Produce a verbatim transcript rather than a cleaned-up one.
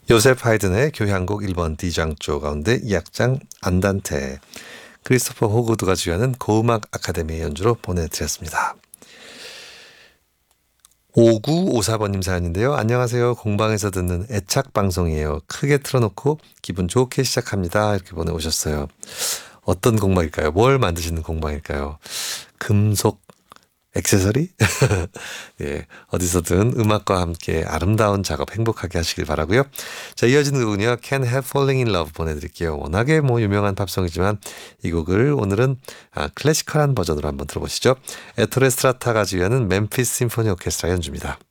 요셉 하이든의 교향곡 일 번 D장조 가운데 이 악장 안단테, 크리스토퍼 호그드가 주연한 고음악 아카데미의 연주로 보내드렸습니다. 오구오사 번님 사연인데요. 안녕하세요. 공방에서 듣는 애착 방송이에요. 크게 틀어놓고 기분 좋게 시작합니다. 이렇게 보내오셨어요. 어떤 공방일까요? 뭘 만드시는 공방일까요? 금속 액세서리? 예, 어디서든 음악과 함께 아름다운 작업 행복하게 하시길 바라고요. 자, 이어지는 곡은요. Can't Help Falling in Love 보내드릴게요. 워낙에 뭐 유명한 팝송이지만 이 곡을 오늘은 아, 클래시컬한 버전으로 한번 들어보시죠. 에토레 스트라타가 주연은 멤피스 심포니 오케스트라 연주입니다.